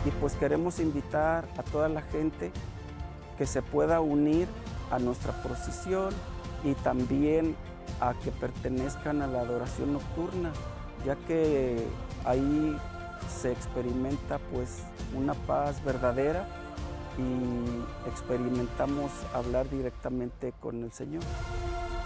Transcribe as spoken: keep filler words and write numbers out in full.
y pues queremos invitar a toda la gente que se pueda unir a nuestra procesión y también a que pertenezcan a la adoración nocturna, ya que ahí se experimenta pues una paz verdadera y experimentamos hablar directamente con el Señor.